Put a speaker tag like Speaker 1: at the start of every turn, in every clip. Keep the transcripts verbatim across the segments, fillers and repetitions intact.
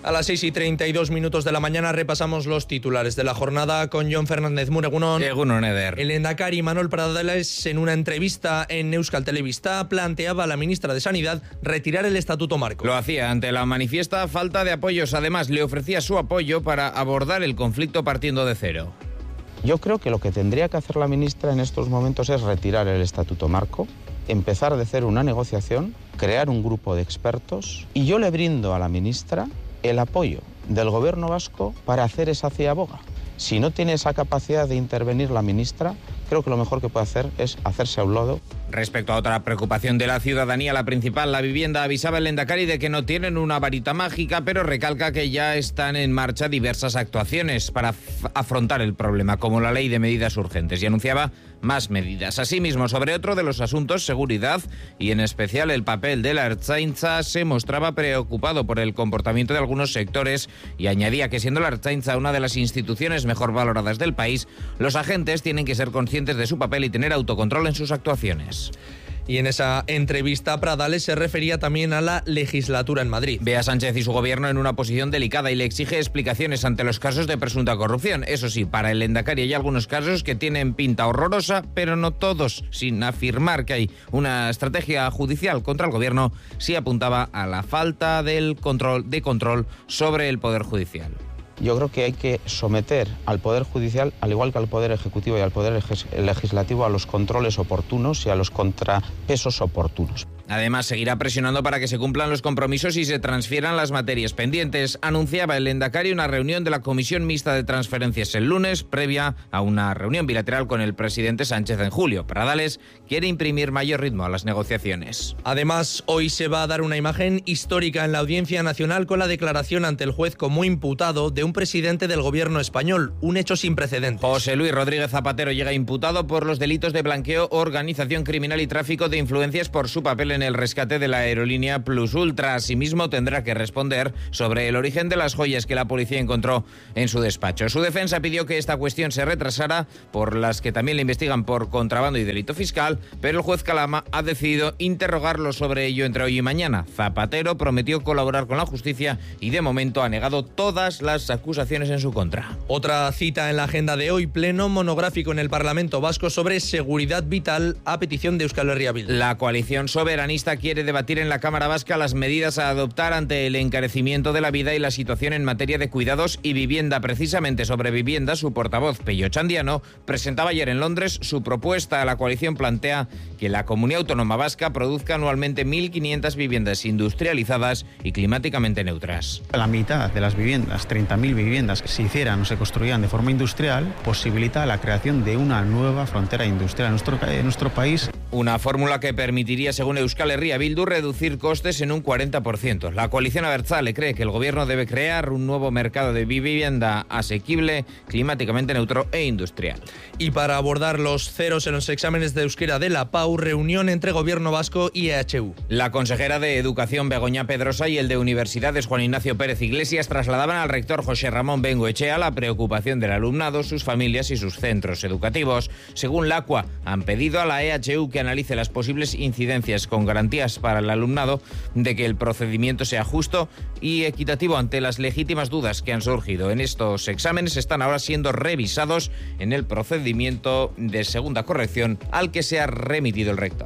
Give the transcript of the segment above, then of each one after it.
Speaker 1: A las seis y treinta y dos minutos de la mañana repasamos los titulares de la jornada con Jon Fernández Mur. Egunon.
Speaker 2: Egunon, Eder.
Speaker 1: El lehendakari Manuel Pradales, en una entrevista en Euskal Telebista, planteaba a la ministra de Sanidad retirar el Estatuto Marco.
Speaker 2: Lo hacía ante la manifiesta falta de apoyos. Además, le ofrecía su apoyo para abordar el conflicto partiendo de cero.
Speaker 3: Yo creo que lo que tendría que hacer la ministra en estos momentos es retirar el Estatuto Marco, empezar de cero una negociación, crear un grupo de expertos, y yo le brindo a la ministra el apoyo del gobierno vasco para hacer esa ciaboga. Si no tiene esa capacidad de intervenir la ministra, creo que lo mejor que puede hacer es hacerse a un lado.
Speaker 2: Respecto a otra preocupación de la ciudadanía, la principal, la vivienda, avisaba el lehendakari de que no tienen una varita mágica, pero recalca que ya están en marcha diversas actuaciones para afrontar el problema, como la ley de medidas urgentes, y anunciaba más medidas. Asimismo, sobre otro de los asuntos, seguridad, y en especial el papel de la Ertzaintza, se mostraba preocupado por el comportamiento de algunos sectores y añadía que, siendo la Ertzaintza una de las instituciones mejor valoradas del país, los agentes tienen que ser conscientes de su papel y tener autocontrol en sus actuaciones.
Speaker 1: Y en esa entrevista Pradales se refería también a la legislatura en Madrid.
Speaker 2: Ve a Sánchez y su gobierno en una posición delicada y le exige explicaciones ante los casos de presunta corrupción. Eso sí, para el lehendakari hay algunos casos que tienen pinta horrorosa, pero no todos. Sin afirmar que hay una estrategia judicial contra el gobierno, sí apuntaba a la falta del control, de control sobre el Poder Judicial.
Speaker 3: Yo creo que hay que someter al Poder Judicial, al igual que al Poder Ejecutivo y al Poder Legislativo, a los controles oportunos y a los contrapesos oportunos.
Speaker 2: Además, seguirá presionando para que se cumplan los compromisos y se transfieran las materias pendientes. Anunciaba el lehendakari una reunión de la Comisión Mixta de Transferencias el lunes, previa a una reunión bilateral con el presidente Sánchez en julio. Pradales quiere imprimir mayor ritmo a las negociaciones.
Speaker 1: Además, hoy se va a dar una imagen histórica en la Audiencia Nacional con la declaración ante el juez como imputado de un presidente del gobierno español, un hecho sin precedentes.
Speaker 2: José Luis Rodríguez Zapatero llega imputado por los delitos de blanqueo, organización criminal y tráfico de influencias por su papel en el rescate de la aerolínea Plus Ultra. Asimismo, tendrá que responder sobre el origen de las joyas que la policía encontró en su despacho. Su defensa pidió que esta cuestión se retrasara, por las que también le investigan por contrabando y delito fiscal, pero el juez Calama ha decidido interrogarlo sobre ello entre hoy y mañana. Zapatero prometió colaborar con la justicia y de momento ha negado todas las acusaciones en su contra.
Speaker 1: Otra cita en la agenda de hoy, pleno monográfico en el Parlamento Vasco sobre seguridad vital a petición de Euskal Herria Bildu.
Speaker 2: La coalición soberanista quiere debatir en la Cámara Vasca las medidas a adoptar ante el encarecimiento de la vida y la situación en materia de cuidados y vivienda. Precisamente sobre vivienda, su portavoz, Pello Chandiano, presentaba ayer en Londres su propuesta. La coalición plantea que la Comunidad Autónoma Vasca produzca anualmente mil quinientas viviendas industrializadas y climáticamente neutras.
Speaker 4: La mitad de las viviendas, treinta mil viviendas que se hicieran o se construían de forma industrial, posibilita la creación de una nueva frontera industrial en nuestro, en nuestro país.
Speaker 2: Una fórmula que permitiría, según Euskal Herria Bildu, reducir costes en un cuarenta por ciento. La coalición abertzale cree que el gobierno debe crear un nuevo mercado de vivienda asequible, climáticamente neutro e industrial.
Speaker 1: Y para abordar los ceros en los exámenes de euskera de la P A U, reunión entre Gobierno Vasco y E H U.
Speaker 2: La consejera de Educación, Begoña Pedrosa, y el de Universidades, Juan Ignacio Pérez Iglesias, trasladaban al rector José Ramón Bengoechea la preocupación del alumnado, sus familias y sus centros educativos. Según la A C U A, han pedido a la E H U que analice las posibles incidencias con garantías para el alumnado de que el procedimiento sea justo y equitativo. Ante las legítimas dudas que han surgido en estos exámenes, están ahora siendo revisados en el procedimiento de segunda corrección al que se ha remitido el rector.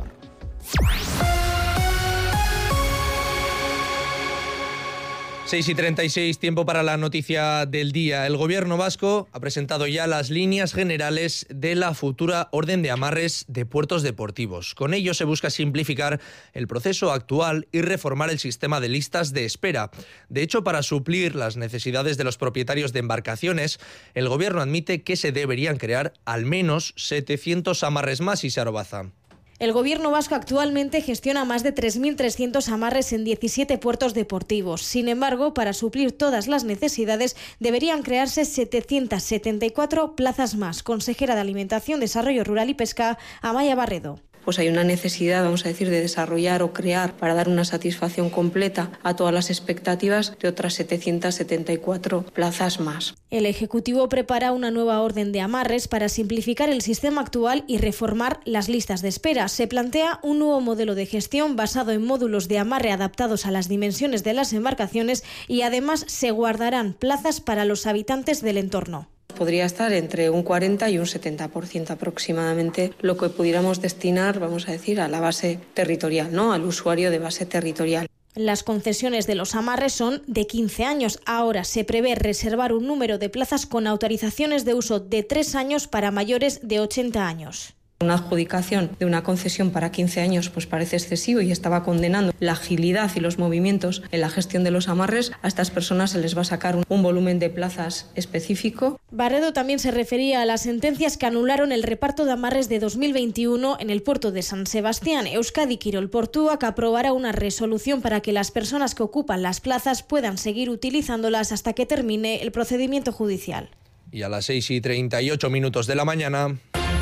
Speaker 1: seis y treinta y seis, tiempo para la noticia del día. El gobierno vasco ha presentado ya las líneas generales de la futura orden de amarres de puertos deportivos. Con ello se busca simplificar el proceso actual y reformar el sistema de listas de espera. De hecho, para suplir las necesidades de los propietarios de embarcaciones, el gobierno admite que se deberían crear al menos setecientos amarres más. Y Sarobaza.
Speaker 5: El gobierno vasco actualmente gestiona más de tres mil trescientos amarres en diecisiete puertos deportivos. Sin embargo, para suplir todas las necesidades, deberían crearse setecientas setenta y cuatro plazas más. Consejera de Alimentación, Desarrollo Rural y Pesca, Amaia Barredo.
Speaker 6: pues hay una necesidad, vamos a decir, de desarrollar o crear para dar una satisfacción completa a todas las expectativas de otras setecientas setenta y cuatro plazas más.
Speaker 5: El Ejecutivo prepara una nueva orden de amarres para simplificar el sistema actual y reformar las listas de espera. Se plantea un nuevo modelo de gestión basado en módulos de amarre adaptados a las dimensiones de las embarcaciones y además se guardarán plazas para los habitantes del entorno.
Speaker 6: Podría estar entre un cuarenta y un setenta por ciento aproximadamente lo que pudiéramos destinar, vamos a decir, a la base territorial, ¿no? Al usuario de base territorial.
Speaker 5: Las concesiones de los amarres son de quince años. Ahora se prevé reservar un número de plazas con autorizaciones de uso de tres años para mayores de ochenta años.
Speaker 6: Una adjudicación de una concesión para quince años pues parece excesivo y estaba condenando la agilidad y los movimientos en la gestión de los amarres. A estas personas se les va a sacar un, un volumen de plazas específico.
Speaker 5: Barredo también se refería a las sentencias que anularon el reparto de amarres de dos mil veintiuno en el puerto de San Sebastián. Euskadi Kirol Portuak aprobará una resolución para que las personas que ocupan las plazas puedan seguir utilizándolas hasta que termine el procedimiento judicial.
Speaker 1: Y a las seis y treinta y ocho minutos de la mañana...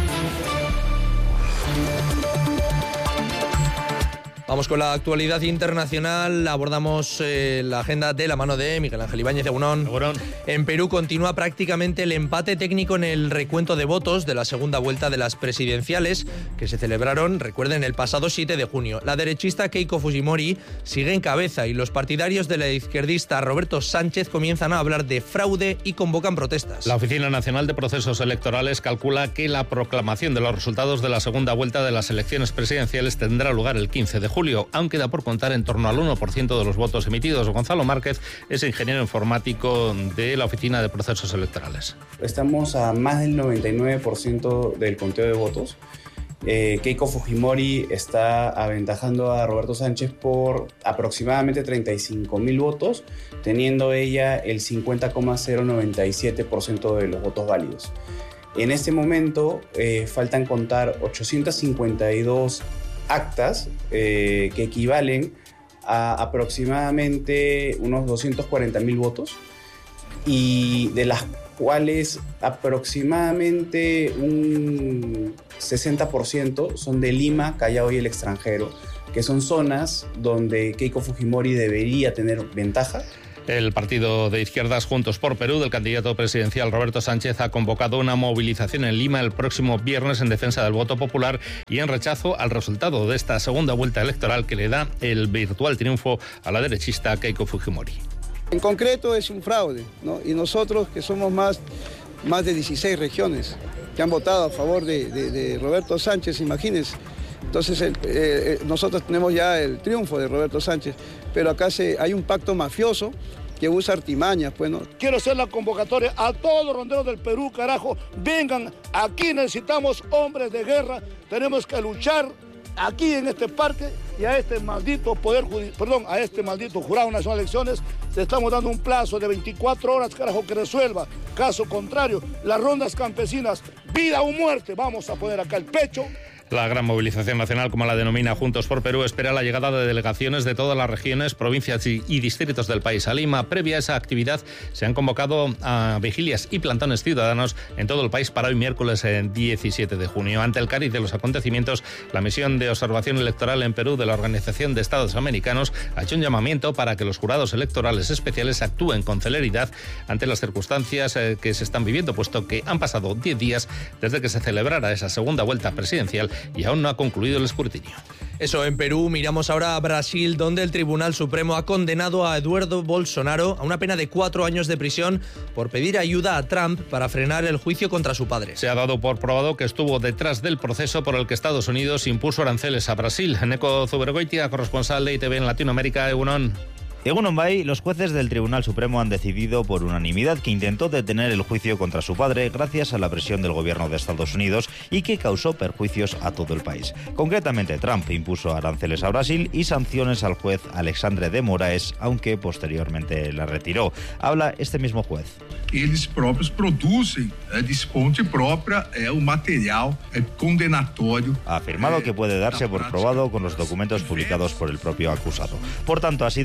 Speaker 1: Vamos con la actualidad internacional. Abordamos eh, la agenda de la mano de Miguel Ángel Ibáñez. Egunon.
Speaker 7: Egunon.
Speaker 1: En Perú continúa prácticamente el empate técnico en el recuento de votos de la segunda vuelta de las presidenciales que se celebraron, recuerden, el pasado siete de junio. La derechista Keiko Fujimori sigue en cabeza y los partidarios de la izquierdista Roberto Sánchez comienzan a hablar de fraude y convocan protestas.
Speaker 7: La Oficina Nacional de Procesos Electorales calcula que la proclamación de los resultados de la segunda vuelta de las elecciones presidenciales tendrá lugar el quince de julio, aunque da por contar en torno al uno por ciento de los votos emitidos. Gonzalo Márquez es ingeniero informático de la Oficina de Procesos Electorales.
Speaker 8: Estamos a más del noventa y nueve por ciento del conteo de votos. Eh, Keiko Fujimori está aventajando a Roberto Sánchez por aproximadamente treinta y cinco mil votos, teniendo ella el cincuenta coma cero noventa y siete por ciento de los votos válidos. En este momento eh, faltan contar ochocientas cincuenta y dos actas eh, que equivalen a aproximadamente unos doscientos cuarenta mil votos, y de las cuales aproximadamente un sesenta por ciento son de Lima, Callao y el extranjero, que son zonas donde Keiko Fujimori debería tener ventaja.
Speaker 7: El partido de izquierdas Juntos por Perú del candidato presidencial Roberto Sánchez ha convocado una movilización en Lima el próximo viernes en defensa del voto popular y en rechazo al resultado de esta segunda vuelta electoral que le da el virtual triunfo a la derechista Keiko Fujimori.
Speaker 9: En concreto es un fraude, ¿no? Y nosotros, que somos más, más de dieciséis regiones que han votado a favor de, de, de Roberto Sánchez, imagínense. Entonces el, eh, nosotros tenemos ya el triunfo de Roberto Sánchez, pero acá se, hay un pacto mafioso que usa artimañas, pues, ¿no?
Speaker 10: Quiero hacer la convocatoria a todos los ronderos del Perú, carajo, vengan, aquí necesitamos hombres de guerra, tenemos que luchar aquí en este parque, y a este maldito poder, perdón, a este maldito Jurado Nacional de Elecciones le estamos dando un plazo de veinticuatro horas, carajo, que resuelva. Caso contrario, las rondas campesinas, vida o muerte, vamos a poner acá el pecho.
Speaker 7: La gran movilización nacional, como la denomina Juntos por Perú, espera la llegada de delegaciones de todas las regiones, provincias y, y distritos del país a Lima. Previa a esa actividad se han convocado a vigilias y plantones ciudadanos en todo el país para hoy miércoles diecisiete de junio. Ante el cariz de los acontecimientos, la misión de observación electoral en Perú de la Organización de Estados Americanos ha hecho un llamamiento para que los jurados electorales especiales actúen con celeridad ante las circunstancias eh, que se están viviendo, puesto que han pasado diez días desde que se celebrara esa segunda vuelta presidencial y aún no ha concluido el escrutinio.
Speaker 1: Eso en Perú. Miramos ahora a Brasil, donde el Tribunal Supremo ha condenado a Eduardo Bolsonaro a una pena de cuatro años de prisión por pedir ayuda a Trump para frenar el juicio contra su padre.
Speaker 7: Se ha dado por probado que estuvo detrás del proceso por el que Estados Unidos impuso aranceles a Brasil. Neko Zubergoitia, corresponsal de I T V en Latinoamérica. Egunon.
Speaker 11: Egunon Bay, los jueces del Tribunal Supremo han decidido por unanimidad que intentó detener el juicio contra su padre gracias a la presión del gobierno de Estados Unidos y que causó perjuicios a todo el país. Concretamente, Trump impuso aranceles a Brasil y sanciones al juez Alexandre de Moraes, aunque posteriormente la retiró. Habla este mismo juez.
Speaker 12: Eles próprios produzem de fonte propia o material condenatorio.
Speaker 11: Ha afirmado que puede darse por probado con los documentos publicados por el propio acusado. Por tanto, ha sido declarado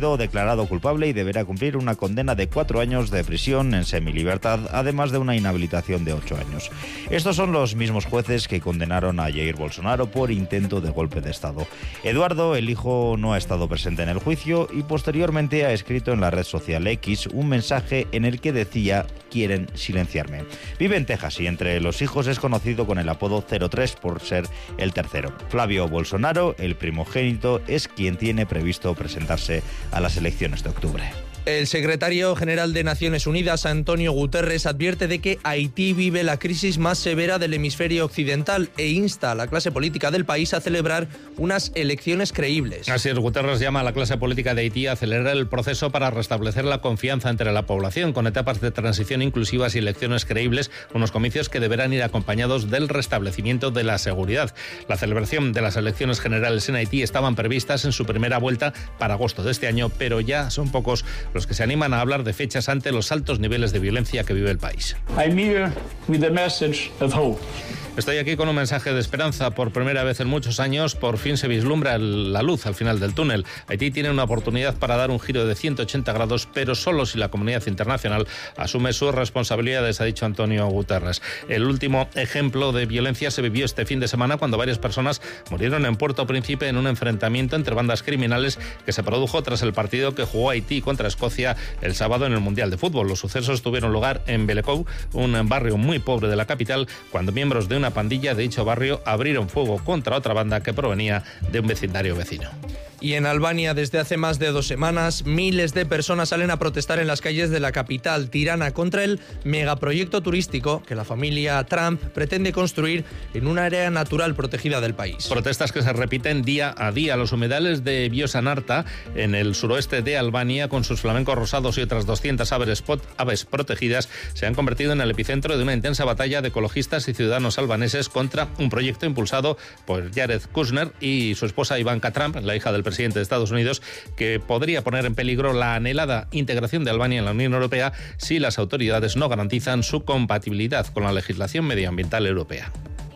Speaker 11: declarado culpable y deberá cumplir una condena de cuatro años de prisión en semilibertad, además de una inhabilitación de ocho años. Estos son los mismos jueces que condenaron a Jair Bolsonaro por intento de golpe de Estado. Eduardo, el hijo, no ha estado presente en el juicio y posteriormente ha escrito en la red social X un mensaje en el que decía: quieren silenciarme. Vive en Texas y entre los hijos es conocido con el apodo cero tres por ser el tercero. Flavio Bolsonaro, el primogénito, es quien tiene previsto presentarse a las elecciones de octubre.
Speaker 1: El secretario general de Naciones Unidas, Antonio Guterres, advierte de que Haití vive la crisis más severa del hemisferio occidental e insta a la clase política del país a celebrar unas elecciones creíbles.
Speaker 7: Así es, Guterres llama a la clase política de Haití a acelerar el proceso para restablecer la confianza entre la población, con etapas de transición inclusivas y elecciones creíbles, unos comicios que deberán ir acompañados del restablecimiento de la seguridad. La celebración de las elecciones generales en Haití estaban previstas en su primera vuelta para agosto de este año, pero ya son pocos los que se animan a hablar de fechas ante los altos niveles de violencia que vive el país.
Speaker 13: I'm here with the message of hope.
Speaker 7: Estoy aquí con un mensaje de esperanza. Por primera vez en muchos años, por fin se vislumbra la luz al final del túnel. Haití tiene una oportunidad para dar un giro de ciento ochenta grados, pero solo si la comunidad internacional asume sus responsabilidades, ha dicho Antonio Guterres. El último ejemplo de violencia se vivió este fin de semana cuando varias personas murieron en Puerto Príncipe en un enfrentamiento entre bandas criminales que se produjo tras el partido que jugó Haití contra Escocia el sábado en el Mundial de Fútbol. Los sucesos tuvieron lugar en Belecou, un barrio muy pobre de la capital, cuando miembros de una pandilla de dicho barrio abrieron fuego contra otra banda que provenía de un vecindario vecino.
Speaker 1: Y en Albania, desde hace más de dos semanas, miles de personas salen a protestar en las calles de la capital Tirana contra el megaproyecto turístico que la familia Trump pretende construir en un área natural protegida del país.
Speaker 7: Protestas que se repiten día a día. Los humedales de Biosanarta, en el suroeste de Albania, con sus flamencos rosados y otras doscientas aves, aves protegidas, se han convertido en el epicentro de una intensa batalla de ecologistas y ciudadanos albaneses contra un proyecto impulsado por Jared Kushner y su esposa Ivanka Trump, la hija del presidente de Estados Unidos, que podría poner en peligro la anhelada integración de Albania en la Unión Europea si las autoridades no garantizan su compatibilidad con la legislación medioambiental europea.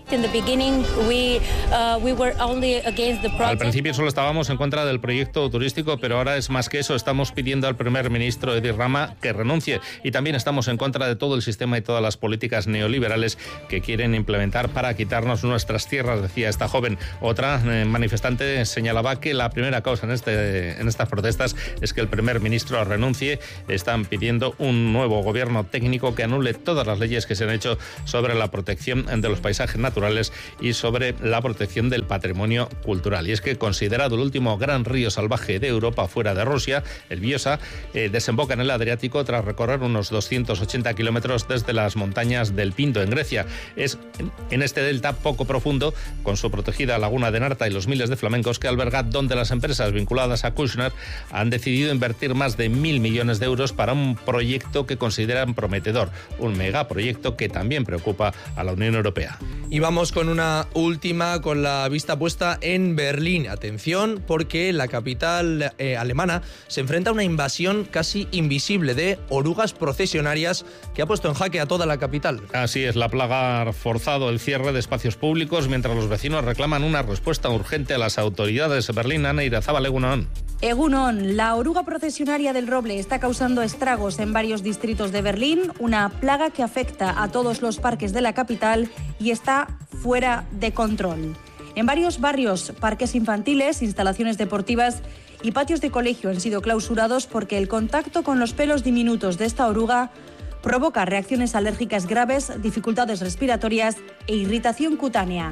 Speaker 7: Al principio solo estábamos en contra del proyecto turístico, pero ahora es más que eso. Estamos pidiendo al primer ministro Edi Rama que renuncie y también estamos en contra de todo el sistema y todas las políticas neoliberales que quieren implementar para quitarnos nuestras tierras, decía esta joven. Otra eh, manifestante señalaba que la primera causa en, este, en estas protestas es que el primer ministro renuncie. Están pidiendo un nuevo gobierno técnico que anule todas las leyes que se han hecho sobre la protección de los paisajes naturales y sobre la protección del patrimonio cultural. Y es que, considerado el último gran río salvaje de Europa fuera de Rusia, el Biosa eh, desemboca en el Adriático tras recorrer unos doscientos ochenta kilómetros desde las montañas del Pinto, en Grecia. Es en este delta poco profundo, con su protegida laguna de Narta y los miles de flamencos que alberga, donde las empresas vinculadas a Kushner han decidido invertir más de mil millones de euros para un proyecto que consideran prometedor, un megaproyecto que también preocupa a la Unión Europea.
Speaker 1: Y vamos con una última, con la vista puesta en Berlín. Atención, porque la capital eh, alemana se enfrenta a una invasión casi invisible de orugas procesionarias que ha puesto en jaque a toda la capital.
Speaker 7: Así es, la plaga ha forzado el cierre de espacios públicos mientras los vecinos reclaman una respuesta urgente a las autoridades. Berlín, Ana Irazábal, Egunon.
Speaker 14: Egunon, la oruga procesionaria del roble está causando estragos en varios distritos de Berlín, una plaga que afecta a todos los parques de la capital y está fuera de control. En varios barrios, parques infantiles, instalaciones deportivas y patios de colegio han sido clausurados porque el contacto con los pelos diminutos de esta oruga provoca reacciones alérgicas graves, dificultades respiratorias e irritación cutánea.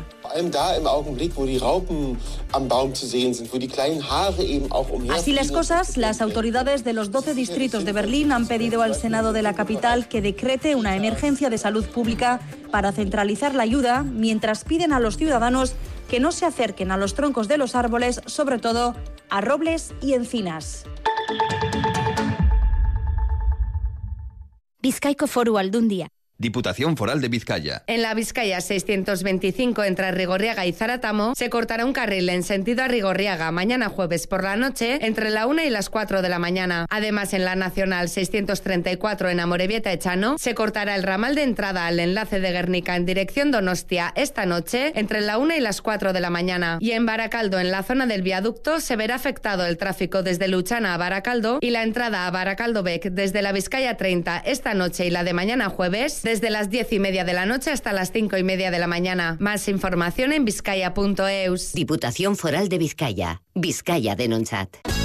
Speaker 14: Así las cosas, las autoridades de los doce distritos de Berlín han pedido al Senado de la capital que decrete una emergencia de salud pública para centralizar la ayuda, mientras piden a los ciudadanos que no se acerquen a los troncos de los árboles, sobre todo a robles y encinas.
Speaker 15: Bizkaiko Foru Aldundia Diputación Foral de Vizcaya.
Speaker 16: En la Vizcaya seiscientos veinticinco entre Arrigorriaga y Zaratamo se cortará un carril en sentido Arrigorriaga mañana jueves por la noche entre la una y las cuatro de la mañana. Además, en la Nacional seiscientos treinta y cuatro en Amorebieta-Echano se cortará el ramal de entrada al enlace de Guernica en dirección Donostia esta noche entre la una y las cuatro de la mañana. Y en Baracaldo, en la zona del viaducto, se verá afectado el tráfico desde Luchana a Baracaldo y la entrada a Baracaldo-Bec desde la Vizcaya treinta esta noche y la de mañana jueves desde las diez y media de la noche hasta las cinco y media de la mañana. Más información en vizcaya punto eus.
Speaker 17: Diputación Foral de Vizcaya. Vizcaya denunciat.